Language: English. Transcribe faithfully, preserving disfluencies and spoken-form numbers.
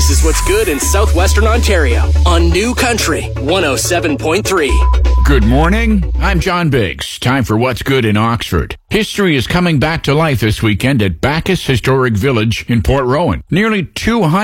This is what's good in southwestern Ontario on New Country one oh seven point three. Good morning. I'm John Biggs. Time for What's Good in Oxford. History is coming back to life this weekend at Bacchus Historic Village in Port Rowan. Nearly two hundred